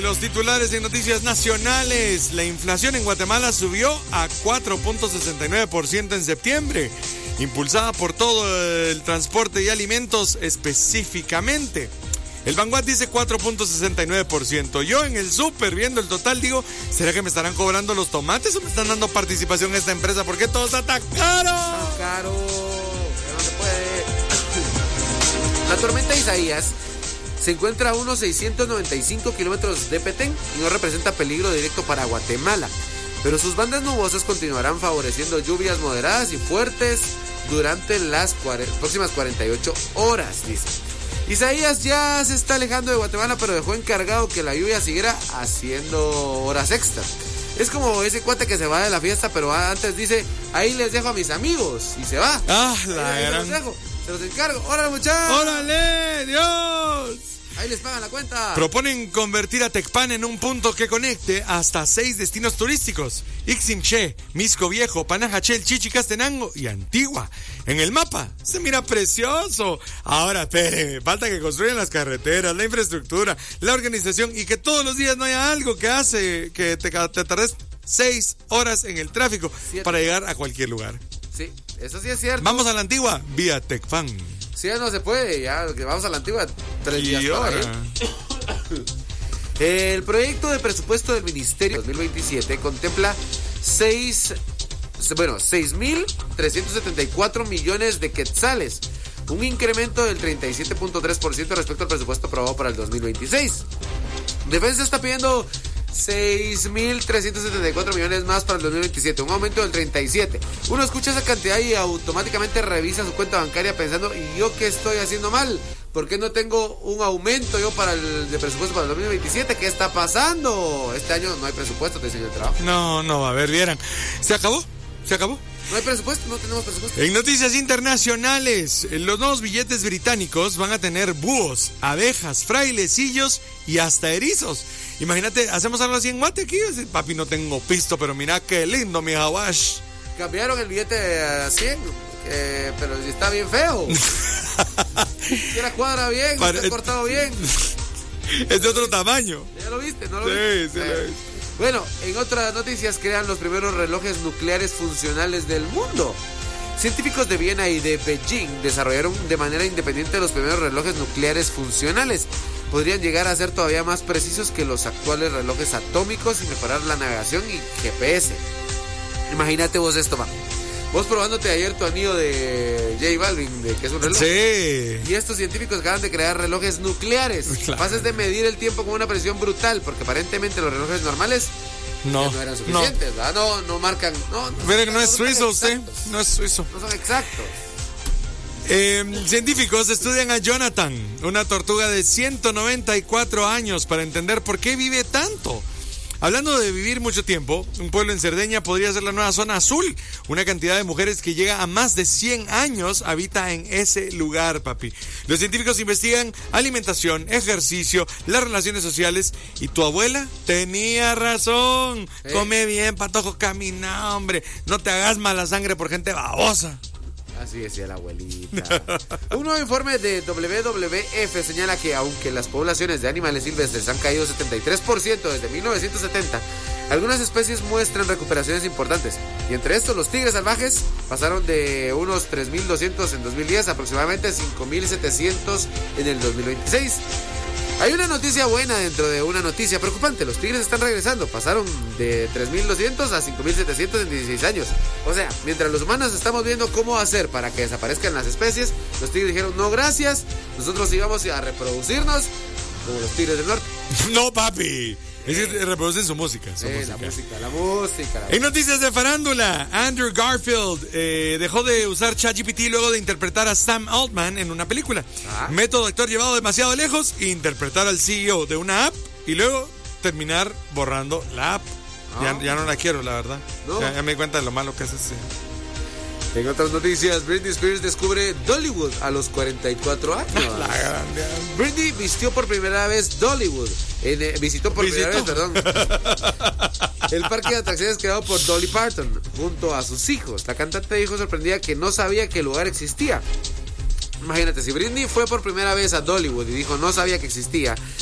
Los titulares en noticias nacionales. La inflación en Guatemala subió a 4.69% en septiembre, impulsada por todo el transporte y alimentos específicamente. El Vanguard dice 4.69%. Yo en el súper viendo el total digo, ¿será que me estarán cobrando los tomates o me están dando participación en esta empresa? ¿Por qué todo está tan caro? Tan caro. No se puede. La tormenta Isaías se encuentra a unos 695 kilómetros de Petén y no representa peligro directo para Guatemala. Pero sus bandas nubosas continuarán favoreciendo lluvias moderadas y fuertes durante las próximas 48 horas, dice. Isaías ya se está alejando de Guatemala, pero dejó encargado que la lluvia siguiera haciendo horas extras. Es como ese cuate que se va de la fiesta, pero antes dice, ahí les dejo a mis amigos, y se va. Se los encargo. ¡Órale, muchachos! ¡Órale, Dios! Ahí les pagan la cuenta. Proponen convertir a Tecpan en un punto que conecte hasta 6 destinos turísticos: Iximché, Misco Viejo, Panajachel, Chichicastenango y Antigua. En el mapa se mira precioso. Ahora, espérenme, falta que construyan las carreteras, la infraestructura, la organización y que todos los días no haya algo que hace que te tardes 6 horas en el tráfico para llegar a cualquier lugar. Sí, eso sí es cierto. Vamos a la Antigua vía Tecpan. Si ya no se puede, ya que vamos a la Antigua 3 días para ir. El proyecto de presupuesto del Ministerio 2027 contempla 6.374 millones de quetzales, un incremento del 37.3% respecto al presupuesto aprobado para el 2026. Defensa está pidiendo 6.374 millones más para el 2027, un aumento del 37%. Uno escucha esa cantidad y automáticamente revisa su cuenta bancaria pensando, ¿y yo qué estoy haciendo mal? ¿Por qué no tengo un aumento yo para el de presupuesto para el 2027? ¿Qué está pasando? Este año no hay presupuesto, te enseño el trabajo. No va a haber, vieran. ¿Se acabó? No hay presupuesto, no tenemos presupuesto. En noticias internacionales, los nuevos billetes británicos van a tener búhos, abejas, frailecillos y hasta erizos. Imagínate, hacemos algo así en Guate aquí. Papi, no tengo pisto, pero mira qué lindo mi Hawash. Cambiaron el billete a 100, pero está bien feo. Si la cuadra bien, está cortado bien. Es de otro tamaño. ¿Ya lo viste? ¿No lo viste? Sí, lo viste. Bueno, en otras noticias, crean los primeros relojes nucleares funcionales del mundo. Científicos de Viena y de Beijing desarrollaron de manera independiente los primeros relojes nucleares funcionales. Podrían llegar a ser todavía más precisos que los actuales relojes atómicos y mejorar la navegación y GPS. Imagínate vos esto, va. Vos probándote ayer tu anillo de J Balvin, de que es un reloj. Sí. Y estos científicos acaban de crear relojes nucleares, capaces de medir el tiempo con una precisión brutal, porque aparentemente los relojes normales no eran suficientes, ¿verdad? No marcan. Mire que no es suizo usted. No es suizo. No son exactos. Científicos estudian a Jonathan, una tortuga de 194 años, para entender por qué vive tanto. Hablando de vivir mucho tiempo, un pueblo en Cerdeña podría ser la nueva zona azul. Una cantidad de mujeres que llega a más de 100 años habita en ese lugar, papi. Los científicos investigan alimentación, ejercicio, las relaciones sociales. Y tu abuela tenía razón. Come bien, patojo, camina, hombre. No te hagas mala sangre por gente babosa. Así decía la abuelita. Un nuevo informe de WWF señala que aunque las poblaciones de animales silvestres han caído 73% desde 1970, algunas especies muestran recuperaciones importantes. Y entre estos, los tigres salvajes pasaron de unos 3.200 en 2010 a aproximadamente 5.700 en el 2026. Hay una noticia buena dentro de una noticia preocupante. Los tigres están regresando. Pasaron de 3.200 a 5.700 en 16 años. O sea, mientras los humanos estamos viendo cómo hacer para que desaparezcan las especies, los tigres dijeron, no gracias, nosotros íbamos a reproducirnos como los tigres del norte. No, papi. Es que reproducen su música. La música. En noticias de farándula, Andrew Garfield dejó de usar ChatGPT luego de interpretar a Sam Altman en una película. Método actor llevado demasiado lejos, interpretar al CEO de una app y luego terminar borrando la app. Ya no la quiero, la verdad. Ya me di cuenta de lo malo que es ese. En otras noticias, Britney Spears descubre Dollywood a los 44 años. Britney visitó por primera vez Dollywood. Visitó el parque de atracciones creado por Dolly Parton junto a sus hijos. La cantante dijo sorprendida que no sabía que el lugar existía. Imagínate, si Britney fue por primera vez a Dollywood y dijo no sabía que existía,